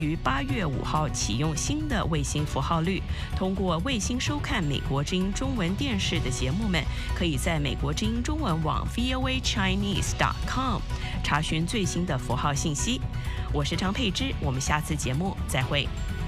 于8月5号启用新的卫星符号率，通过卫星收看美国之音中文电视的节目们，可以在美国之音中文网 voachinese.com 查询最新的符号信息。我是张佩芝，我们下次节目再会。